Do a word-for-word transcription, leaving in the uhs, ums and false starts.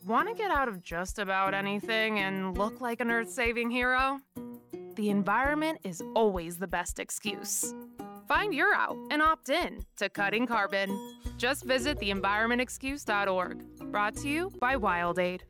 Want to get out of just about anything and look like an earth-saving hero? The environment is always the best excuse. Find your out and opt in to Cutting Carbon. Just visit the environment excuse dot org. Brought to you by WildAid.